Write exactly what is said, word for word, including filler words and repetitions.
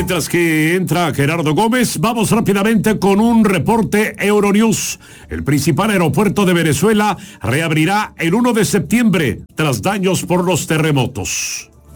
Mientras que entra Gerardo Gómez, vamos rápidamente con un reporte Euronews. El principal aeropuerto de Venezuela reabrirá el primero de septiembre tras daños por los terremotos.